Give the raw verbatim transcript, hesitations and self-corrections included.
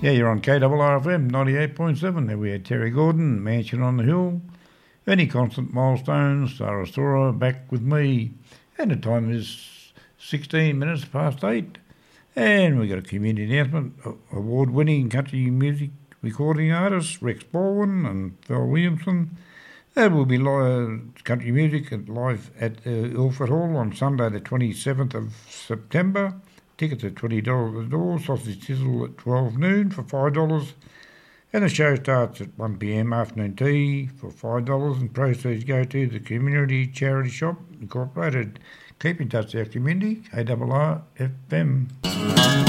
Yeah, you're on K R R F M ninety-eight point seven. There we had Terry Gordon, Mansion on the Hill, Any Constant Milestones, Sarah Stora back with me. And the time is sixteen minutes past eight. And we got a community announcement. Award-winning country music recording artists Rex Baldwin and Phil Williamson. There will be live country music at live at uh, Ilford Hall on Sunday the twenty-seventh of September. Tickets are twenty dollars at the door, sausage sizzle at twelve noon for five dollars. And the show starts at one p.m. afternoon tea for five dollars, and proceeds go to the Community Charity Shop Incorporated. Keep in touch with our community, K R R F M.